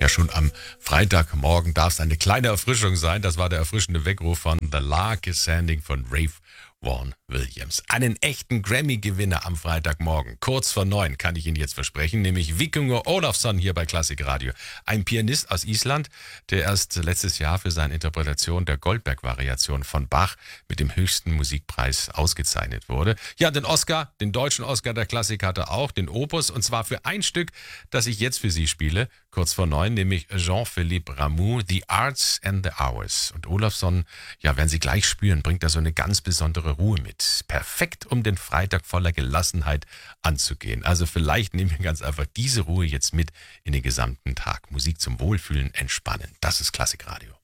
Ja, schon am Freitagmorgen darf es eine kleine Erfrischung sein. Das war der erfrischende Weckruf von The Lark is Sanding von Ralph Vaughan Williams. Einen echten Grammy-Gewinner am Freitagmorgen. Kurz vor 9 kann ich Ihnen jetzt versprechen, nämlich Víkingur Ólafsson hier bei Klassik Radio. Ein Pianist aus Island, der erst letztes Jahr für seine Interpretation der Goldberg-Variation von Bach mit dem höchsten Musikpreis ausgezeichnet wurde. Ja, den Oscar, den deutschen Oscar der Klassik hat er auch, den Opus, und zwar für ein Stück, das ich jetzt für Sie spiele, kurz vor 9, nämlich Jean-Philippe Rameau, The Arts and the Hours. Und Ólafsson, ja, werden Sie gleich spüren, bringt da so eine ganz besondere Ruhe mit. Perfekt, um den Freitag voller Gelassenheit anzugehen. Also vielleicht nehmen wir ganz einfach diese Ruhe jetzt mit in den gesamten Tag. Musik zum Wohlfühlen, Entspannen. Das ist Klassik Radio.